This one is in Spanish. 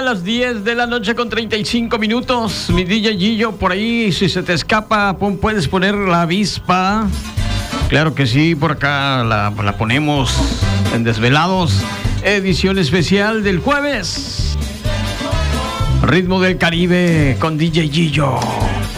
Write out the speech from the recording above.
las 10 de la noche con 35 minutos. Mi DJ Gillo, por ahí, si se te escapa, puedes poner La Avispa. Claro que sí, por acá la ponemos en Desvelados. Edición especial del jueves. Ritmo del Caribe con DJ Gillo.